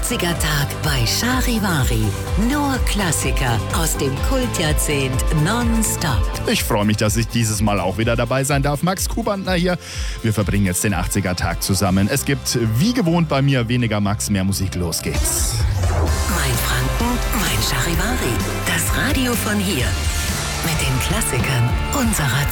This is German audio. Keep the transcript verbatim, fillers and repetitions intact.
achtziger-Tag bei Charivari. Nur Klassiker aus dem Kultjahrzehnt nonstop. Ich freue mich, dass ich dieses Mal auch wieder dabei sein darf. Max Kubantner hier. Wir verbringen jetzt den achtziger-Tag zusammen. Es gibt wie gewohnt bei mir weniger Max, mehr Musik. Los geht's. Mein Franken, mein Charivari. Das Radio von hier. Mit den Klassikern unserer